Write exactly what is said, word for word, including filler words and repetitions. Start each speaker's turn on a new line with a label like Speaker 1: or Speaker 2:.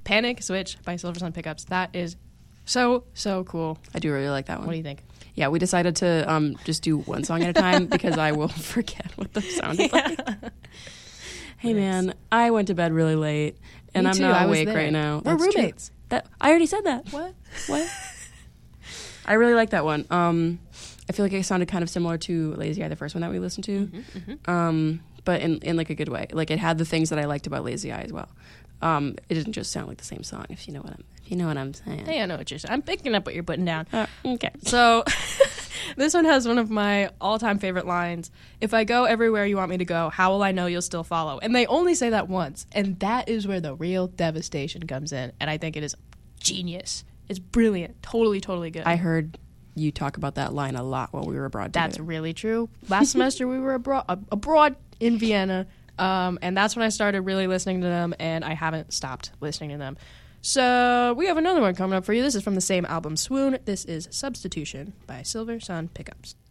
Speaker 1: Panic Switch by Silver Sun Pickups. That is so, so cool.
Speaker 2: I do really like that one.
Speaker 1: What do you think?
Speaker 2: Yeah, we decided to um, just do one song at a time because I will forget what the sounded yeah. like. Hey, man, I went to bed really late, and
Speaker 1: Me
Speaker 2: I'm
Speaker 1: too.
Speaker 2: not
Speaker 1: I was
Speaker 2: awake
Speaker 1: there.
Speaker 2: right now.
Speaker 1: We're
Speaker 2: That's
Speaker 1: roommates.
Speaker 2: True. That I already said that.
Speaker 1: What?
Speaker 2: What? I really like that one. Um, I feel like it sounded kind of similar to Lazy Eye, the first one that we listened to,
Speaker 1: Mm-hmm, mm-hmm.
Speaker 2: Um, but in, in like a good way. Like it had the things that I liked about Lazy Eye as well. Um, it didn't just sound like the same song, if you know what I'm if you know what I'm saying.
Speaker 1: Hey, I know what you're saying. I'm picking up what you're putting down.
Speaker 2: Uh, okay.
Speaker 1: So this one has one of my all-time favorite lines. If I go everywhere you want me to go, how will I know you'll still follow? And they only say that once. And that is where the real devastation comes in. And I think it is genius. It's brilliant. Totally, totally good.
Speaker 2: I heard you talk about that line a lot while we were abroad together.
Speaker 1: That's really true. Last semester we were abroad, abroad in Vienna. Um, and that's when I started really listening to them. And I haven't stopped listening to them. So we have another one coming up for you. This is from the same album, Swoon. This is Substitution by Silver Sun Pickups.